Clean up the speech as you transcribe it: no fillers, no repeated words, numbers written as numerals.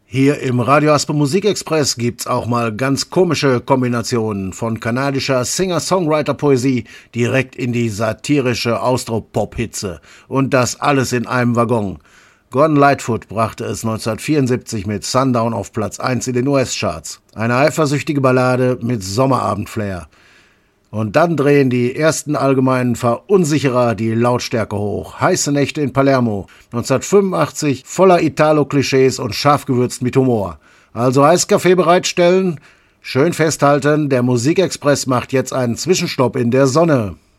Hier im Radio Asper Musikexpress gibt's auch mal ganz komische Kombinationen von kanadischer Singer-Songwriter-Poesie direkt in die satirische Austro-Pop-Hitze. Und das alles in einem Waggon. Gordon Lightfoot brachte es 1974 mit Sundown auf Platz 1 in den US-Charts. Eine eifersüchtige Ballade mit Sommerabend-Flair. Und dann drehen die ersten allgemeinen Verunsicherer die Lautstärke hoch. Heiße Nächte in Palermo, 1985, voller Italo-Klischees und scharf gewürzt mit Humor. Also Eiskaffee bereitstellen, schön festhalten, der Musikexpress macht jetzt einen Zwischenstopp in der Sonne.